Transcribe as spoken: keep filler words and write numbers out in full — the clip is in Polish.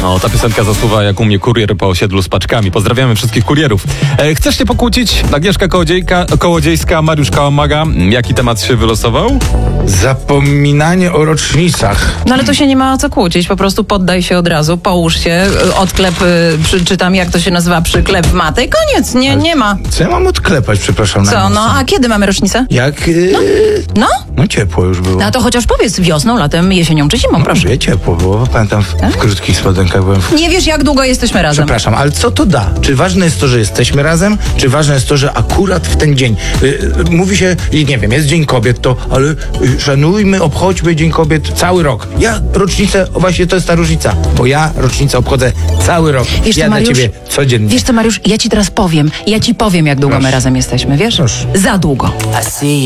No, ta piosenka zasuwa jak u mnie kurier po osiedlu z paczkami. Pozdrawiamy wszystkich kurierów. E, chcesz się pokłócić? Agnieszka Kołodziejka, Kołodziejska, Mariusz Kałamaga. Jaki temat się wylosował? Zapominanie o rocznicach. No ale to się nie ma o co kłócić, po prostu poddaj się od razu, połóż się, odklep, przy, czy tam jak to się nazywa, przyklep w matę i koniec, nie, nie ma. Co ja mam odklepać, przepraszam? Co, no a kiedy mamy rocznicę? Jak? Yy, no. No? no ciepło już było. No to chociaż powiedz wiosną, latem, jesienią czy zimą, proszę. Wie, ciepło było. Pamiętam, w, w krótkich spodenkach byłem. W... Nie wiesz, jak długo jesteśmy razem. Przepraszam, ale co to da? Czy ważne jest to, że jesteśmy razem? Czy ważne jest to, że akurat w ten dzień yy, mówi się, i nie wiem, jest Dzień Kobiet, to ale yy, szanujmy, obchodźmy Dzień Kobiet cały rok. Ja rocznicę, właśnie to jest ta różnica, bo ja rocznicę obchodzę cały rok. Wiesz, ja co, Mariusz, dla ciebie codziennie. Wiesz co, Mariusz, ja ci teraz powiem, ja ci powiem, jak długo Proszę. my razem jesteśmy, wiesz? Proszę. Za długo.